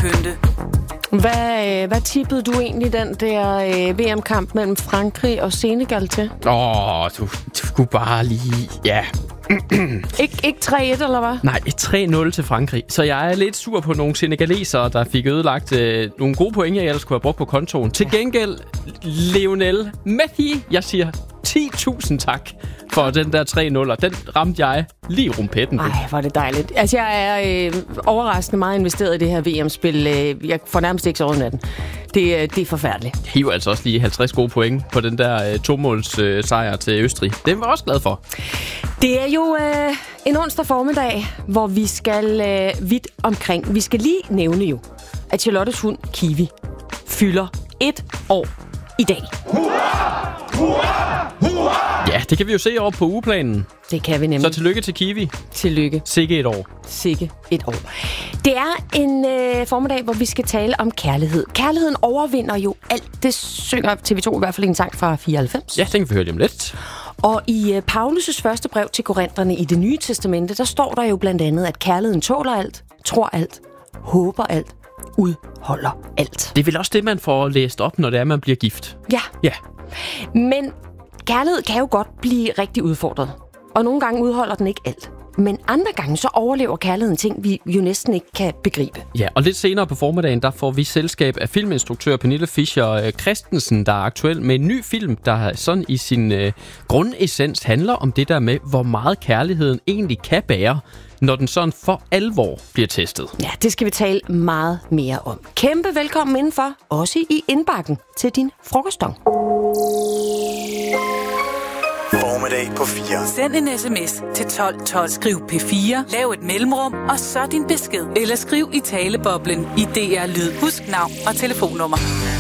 pynte. Hvad tippede du egentlig den der VM-kamp mellem Frankrig og Senegal til? Du skulle bare lige... Ja. Ikke 3-1, eller hvad? Nej, 3-0 til Frankrig. Så jeg er lidt sur på nogle senegalesere, der fik ødelagt nogle gode point, jeg ellers kunne have brugt på kontoen. Til gengæld, Lionel Messi, jeg siger 10.000 tak for den der 3-0'er. Den ramte jeg lige i rumpetten. Ej, hvor er det dejligt. Altså, jeg er overraskende meget investeret i det her VM-spil. Jeg får nærmest ikke sovet natten. Det er forfærdeligt. Jeg hiver altså også lige 50 gode point på den der 2-måls sejr til Østrig. Den var jeg også glad for. Det er jo en onsdag formiddag, hvor vi skal vidt omkring. Vi skal lige nævne jo, at Charlottes hund Kiwi fylder 1 år i dag. Hurra! Hurra! Hurra! Ja, det kan vi jo se over på ugeplanen. Det kan vi nemlig. Så tillykke til Kiwi. Tillykke. Sikke et år. Sikke et år. Det er en formiddag, hvor vi skal tale om kærlighed. Kærligheden overvinder jo alt. Det synger TV2 i hvert fald en sang fra 94. Ja, den kan vi høre lige om lidt. Og i Paulus' første brev til korinterne i Det Nye Testamente, der står der jo blandt andet, at kærligheden tåler alt, tror alt, håber alt, udholder alt. Det er vel også det, man får læst op, når det er, man bliver gift. Ja. Men kærlighed kan jo godt blive rigtig udfordret. Og nogle gange udholder den ikke alt. Men andre gange så overlever kærligheden ting, vi jo næsten ikke kan begribe. Ja, og lidt senere på formiddagen, der får vi selskab af filminstruktør Pernille Fischer Christensen, der er aktuel med en ny film, der sådan i sin grundessens handler om det der med, hvor meget kærligheden egentlig kan bære, når den sådan for alvor bliver testet. Ja, det skal vi tale meget mere om. Kæmpe velkommen indenfor, også i indbakken til din frokoststong. Formiddag på 4. Send en sms til 1212. Skriv P4. Lav et mellemrum, og så din besked. Eller skriv i taleboblen i DR Lyd. Husk navn og telefonnummer.